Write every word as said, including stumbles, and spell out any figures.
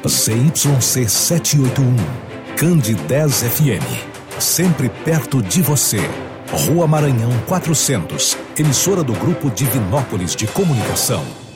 Z Y C setecentos e oitenta e um, Candi dez F M. Sempre perto de você. Rua Maranhão quatrocentos, emissora do Grupo Divinópolis de Comunicação.